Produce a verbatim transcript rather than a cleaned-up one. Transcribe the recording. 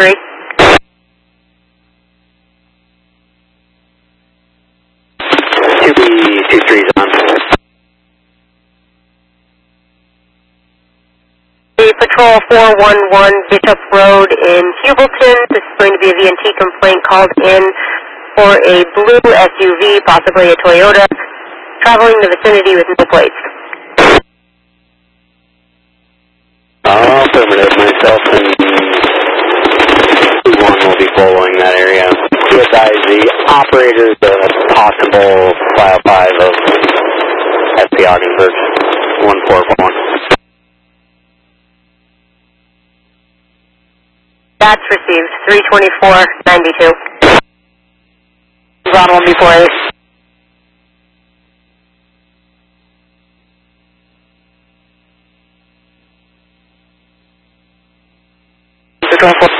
three. two B two three's on. Patrol four one one Bishop Road in Hubleton. This is going to be a V N T complaint called in for a blue S U V, possibly a Toyota, traveling the vicinity with no plates. Uh, affirmative. Myself and one will be following that area. To advise the operators of a possible file five of S P Ogdenburg one four one. That's received, three twenty-four ninety-two. Ground one before eight. Control four.